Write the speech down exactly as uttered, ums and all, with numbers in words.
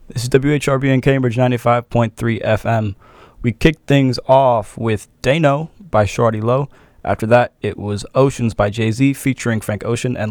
This is W H R B in Cambridge, ninety-five point three F M. We kicked things off with They Know by Shawty Lo. After that, it was Oceans by Jay-Z featuring Frank Ocean and